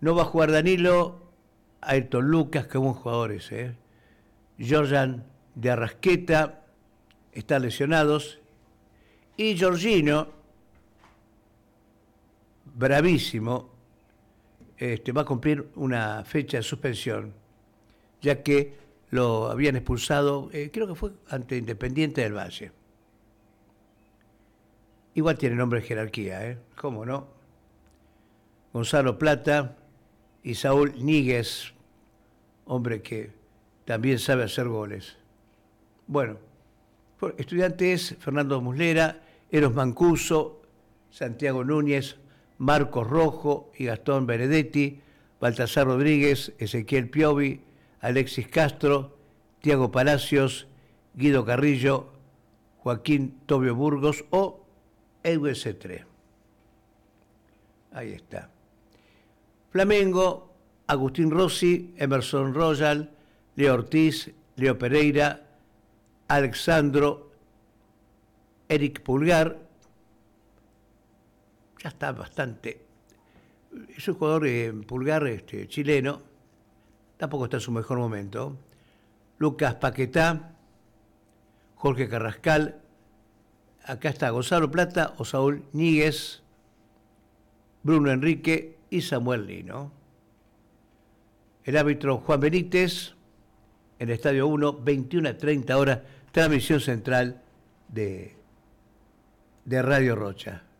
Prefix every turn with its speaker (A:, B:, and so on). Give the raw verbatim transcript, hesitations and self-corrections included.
A: No va a jugar Danilo, Ayrton Lucas, qué buen jugador ese, ¿eh? Jordan de Arrasqueta, están lesionados. Y Jorginho, bravísimo, este, va a cumplir una fecha de suspensión, ya que lo habían expulsado, eh, creo que fue ante Independiente del Valle. Igual tiene nombre de jerarquía, ¿eh? ¿Cómo no? Gonzalo Plata y Saúl Níguez, hombre que también sabe hacer goles. Bueno, Estudiantes, Fernando Muslera, Eros Mancuso, Santiago Núñez, Marcos Rojo y Gastón Benedetti, Baltasar Rodríguez, Ezequiel Piovi, Alexis Castro, Tiago Palacios, Guido Carrillo, Joaquín Tobio Burgos o Edwin Cetré. Ahí está. Flamengo, Agustín Rossi, Emerson Royal, Leo Ortiz, Leo Pereira, Alexandro, Eric Pulgar. Ya está bastante. Es un jugador eh, Pulgar este, chileno. Tampoco está en su mejor momento. Lucas Paquetá, Jorge Carrascal. Acá está Gonzalo Plata o Saúl Níguez, Bruno Enrique y Samuel Lino. El árbitro Juan Benítez, en el Estadio uno, veintiuna a treinta horas, transmisión central de, de Radio Rocha.